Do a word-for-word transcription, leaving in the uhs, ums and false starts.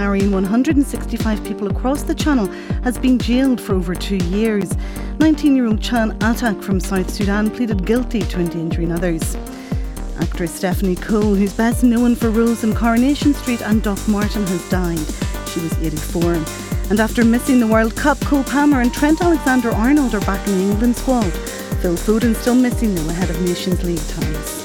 carrying one hundred sixty-five people across the Channel has been jailed for over two years. nineteen-year-old Chan Atak from South Sudan pleaded guilty to endangering others. Actress Stephanie Cole, who's best known for roles in Coronation Street and Doc Martin, has died. She was eighty-four. And after missing the World Cup, Cole Palmer and Trent Alexander-Arnold are back in the England squad. Phil Foden's still missing though ahead of Nations League ties.